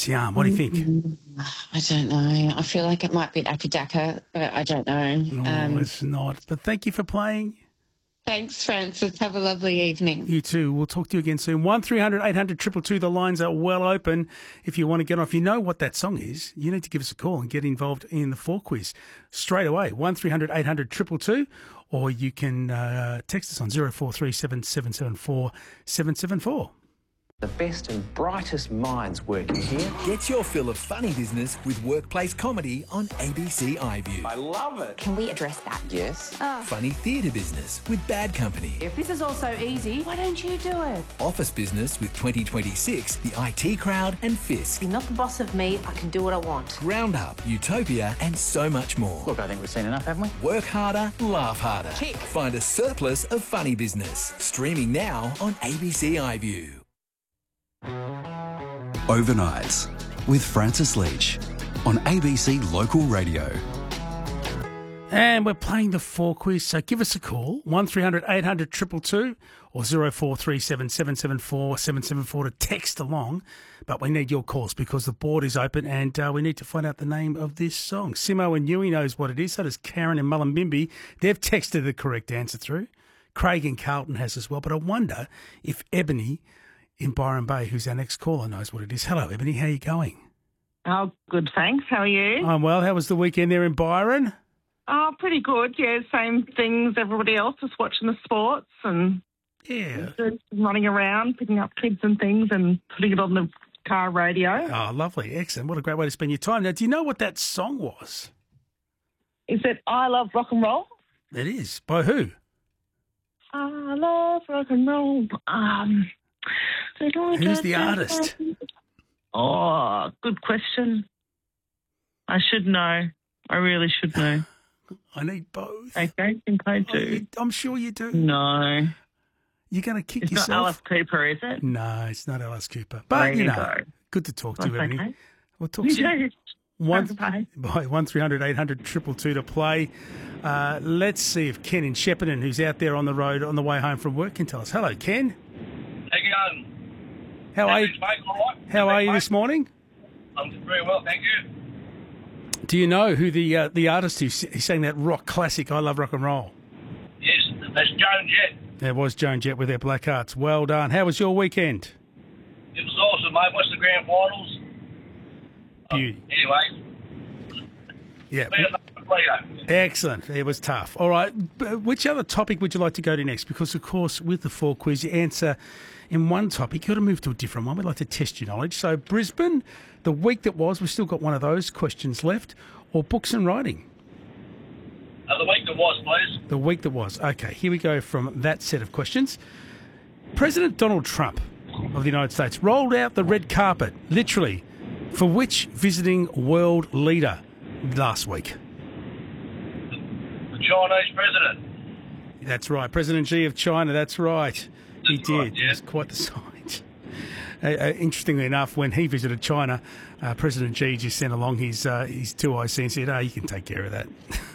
Siam, what do you think? I don't know. I feel like it might be Appy Daka, but I don't know. No, it's not. But thank you for playing. Thanks, Francis. Have a lovely evening. You too. We'll talk to you again soon. 1300 800 222. The lines are well open. If you want to get on, if you know what that song is, you need to give us a call and get involved in the 4 quiz straight away. 1300 800 222. Or you can text us on 0437 774 774. The best and brightest minds working here. Get your fill of funny business with workplace comedy on ABC iView. I love it. Can we address that? Yes. Funny theatre business with Bad Company. If this is all so easy, why don't you do it? Office business with 2026, the IT Crowd and Fisk. You're not the boss of me. I can do what I want. Roundup, Utopia and so much more. Look, I think we've seen enough, haven't we? Work harder, laugh harder. Tick. Find a surplus of funny business. Streaming now on ABC iView. Overnights with Francis Leach on ABC Local Radio. And we're playing the 4 quiz, so give us a call, 1300 800 222 or 0437 774 774 to text along. But we need your calls because the board is open and we need to find out the name of this song. Simo and Yui knows what it is, so does Karen and Mullumbimby. They've texted the correct answer through. Craig in Carlton has as well, but I wonder if Ebony in Byron Bay, who's our next caller, knows what it is. Hello, Ebony. How are you going? Oh, good, thanks. How are you? I'm well. How was the weekend there in Byron? Oh, pretty good. Yeah, same things everybody else, just watching the sports and running around, picking up kids and things and putting it on the car radio. Oh, lovely. Excellent. What a great way to spend your time. Now, do you know what that song was? Is it I Love Rock and Roll? It is. By who? I love rock and roll. Who's the artist? Oh, good question. I should know. I really should know. I need both. I don't think I do. I'm sure you do. No. You're going to kick It's yourself. not Alice Cooper, is it? No, it's not Alice Cooper. There But, you know, go. good to talk to you, That's Ebony. okay. We'll talk soon. Bye. 1300 800 222 to play. Let's see if Ken in Shepparton, who's out there on the road on the way home from work, can tell us. Hello, Ken. How you going? How are you? How are you this morning? I'm very well, thank you. Do you know who the artist who sang that rock classic, I Love Rock and Roll? Yes, that's Joan Jett. There was Joan Jett with their Black Hearts. Well done. How was your weekend? It was awesome, mate. Watched the grand finals. Beauty. Anyway. Yeah. Later. Excellent. It was tough. All right. Which other topic would you like to go to next? Because, of course, with the 4 quiz, you answer in one topic. You've got to move to a different one. We'd like to test your knowledge. So, Brisbane, the week that was, we've still got one of those questions left, or books and writing? The week that was, please. The week that was. Okay, here we go from that set of questions. President Donald Trump of the United States rolled out the red carpet, literally, for which visiting world leader last week? The Chinese president. That's right. President Xi of China, that's right. He did. right, yeah. It was quite the sight. Interestingly enough, when he visited China, President Xi just sent along his 2IC and said, you can take care of that.